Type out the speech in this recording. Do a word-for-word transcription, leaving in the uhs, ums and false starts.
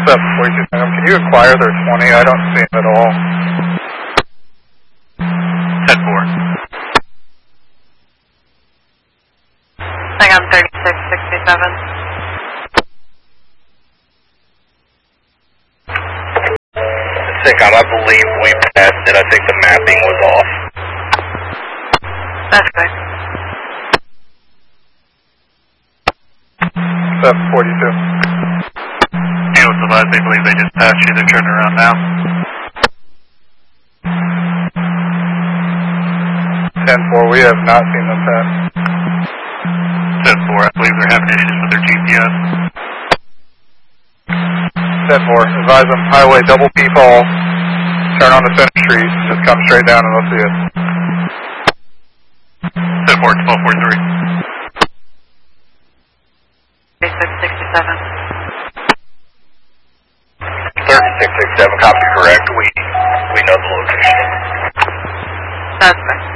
Step forty-two, can you inquire their twenty? I don't see them at all. ten four. Hang on, thirty-six sixty-seven. SICOM, I believe we passed it. I think the mapping was off. That's good. Step forty-two. You know, the they believe they just passed you. They're turning around now. ten four, we have not seen them pass. ten four, I believe they're having issues with their G P S. ten four, advise them highway double P fall, turn on the center street, just come straight down and they'll see it. ten four, twelve forty-three. thirty-six sixty-seven. thirty-six sixty-seven, copy correct. We, we know the location. That's good.